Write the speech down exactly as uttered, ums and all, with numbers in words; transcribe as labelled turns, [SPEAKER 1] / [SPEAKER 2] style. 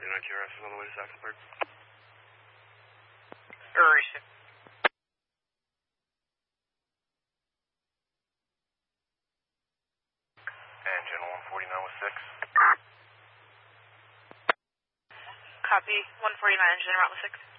[SPEAKER 1] nine Q R S is on the way to Saxonburg.
[SPEAKER 2] Receive.
[SPEAKER 1] And channel one forty-nine with six.
[SPEAKER 2] Copy. one forty-nine, engine route with six.